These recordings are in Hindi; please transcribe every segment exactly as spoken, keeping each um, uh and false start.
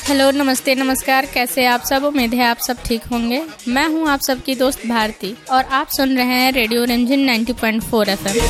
हेलो, नमस्ते, नमस्कार। कैसे आप सब? उम्मीद है आप सब ठीक होंगे। मैं हूं आप सबकी दोस्त भारती और आप सुन रहे हैं रेडियो रिमझिम ninety point four F M.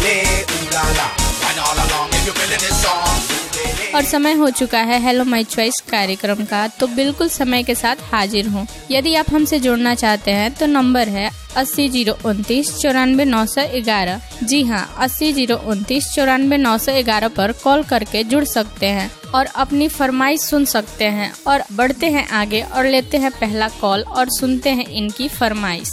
और समय हो चुका है हेलो माय चॉइस कार्यक्रम का, तो बिल्कुल समय के साथ हाजिर हूँ। यदि आप हमसे जुड़ना चाहते हैं तो नंबर है अस्सी जीरो उनतीस चौरानवे नौ सौ ग्यारह। जी हाँ, अस्सी जीरो उनतीस चौरानवे नौ सौ ग्यारह पर कॉल करके जुड़ सकते हैं और अपनी फरमाइश सुन सकते हैं। और बढ़ते हैं आगे और लेते हैं पहला कॉल और सुनते हैं इनकी फरमाइश।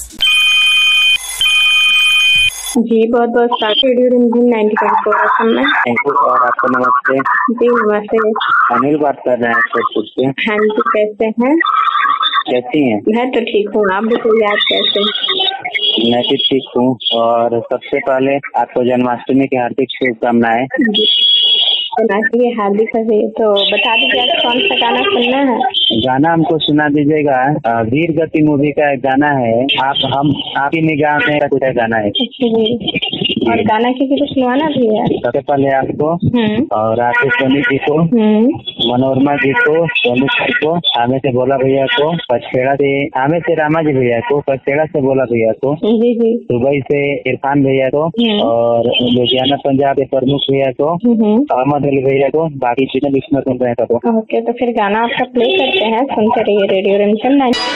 जी बहुत बहुत स्वागत रेडियो रिमझिम नाइंटी पॉइंट फोर एफएम में। Thank you. और आपको नमस्ते। जी नमस्ते। अनिल बात कर रहे हैं सोदपुर से। हाँ जी, कैसे हैं? कैसी हैं? मैं तो ठीक हूँ, आप बताइए आप कैसे? मैं भी ठीक हूँ। और सबसे पहले आपको जन्माष्टमी की हार्दिक शुभकामनाएं। जन्माष्टमी हार्दिक है, तो बता दीजिए आज कौन सा गाना सुनना है? गाना हमको सुना दीजिएगा। वीर गति मूवी का एक गाना है, आप हम आपकी निगाह में कुछ गाना है। और गाना किसी को सुनवाना भी है? सबसे पहले आपको और आशीष सोनी जी को, मनोरमा जी को, सोनू जी को, आमे से बोला भैया को, पचखेड़ा से आमे से रामा जी भैया को, पचखेड़ा से बोला भैया को, दुबई से इरफान भैया को, और लुधियाना पंजाब के प्रमुख भैया को, अहमद अली भैया को, बाकी जितने लिस्नर सुन रहे हैं सबको। ओके, तो फिर गाना आपका प्ले करते हैं, सुनते रहिए रेडियो रिमझिम।